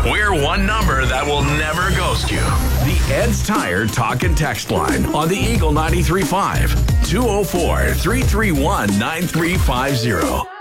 We're one number that will never ghost you. The Ed's Tire Talk and Text Line on the Eagle 93.5. 204-331-9350.